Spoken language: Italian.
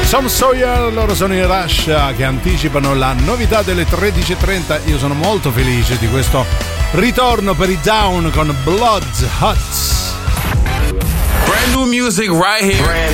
Tom Sawyer, loro sono in Rush che anticipano la novità delle 13.30. Io sono molto felice di questo ritorno per i Down con Blood Hot. Brand new music right here.